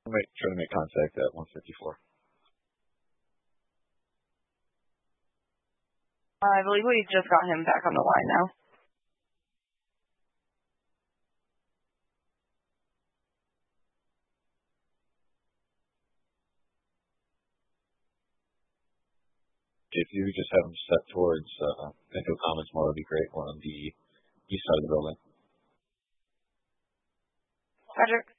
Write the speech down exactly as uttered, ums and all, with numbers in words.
might try to make contact at one fifty-four. I believe we just got him back on the line now. If you just have them step towards uh, Pinto Commons more, would be great. One on the east side of the building. Roger.